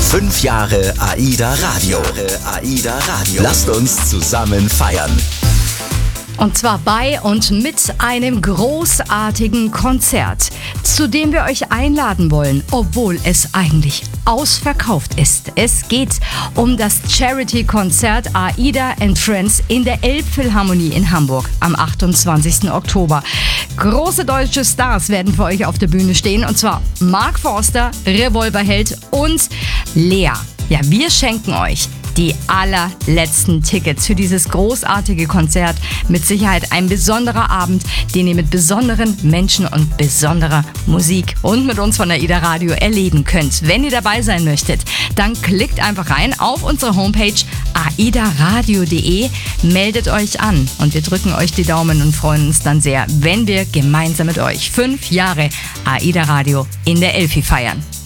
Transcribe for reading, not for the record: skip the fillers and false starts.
5 Jahre AIDA Radio. Lasst uns zusammen feiern. Und zwar bei und mit einem großartigen Konzert, zu dem wir euch einladen wollen, obwohl es eigentlich ausverkauft ist. Es geht um das Charity-Konzert AIDA and Friends in der Elbphilharmonie in Hamburg am 28. Oktober. Große deutsche Stars werden für euch auf der Bühne stehen, und zwar Mark Forster, Revolverheld und Lea. Ja, wir schenken euch die allerletzten Tickets für dieses großartige Konzert. Mit Sicherheit ein besonderer Abend, den ihr mit besonderen Menschen und besonderer Musik und mit uns von AIDA Radio erleben könnt. Wenn ihr dabei sein möchtet, dann klickt einfach rein auf unsere Homepage aidaradio.de, meldet euch an und wir drücken euch die Daumen und freuen uns dann sehr, wenn wir gemeinsam mit euch 5 Jahre AIDA Radio in der Elfi feiern.